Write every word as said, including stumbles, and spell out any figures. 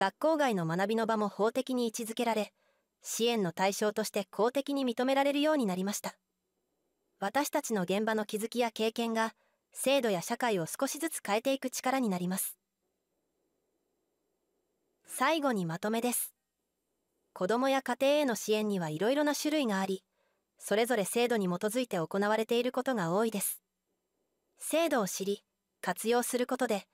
学校外の学びの場も法的に位置づけられ、支援の対象として公的に認められるようになりました。私たちの現場の気づきや経験が、制度や社会を少しずつ変えていく力になります。最後にまとめです。子どもや家庭への支援にはいろいろな種類があり、それぞれ制度に基づいて行われていることが多いです。制度を知り、活用することで、